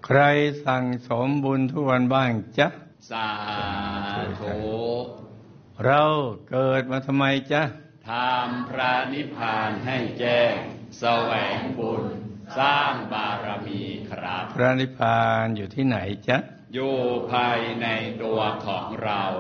ใครสั่งสมบุญทุกวันบ้างจ๊ะสาธุเราเกิดมาทำไมจ๊ะทำพระนิพพานให้แจ้งแสวงบุญสร้างบารมีครับพระนิพพานอยู่ที่ไหนจ๊ะอยู่ภายในตัวของเรา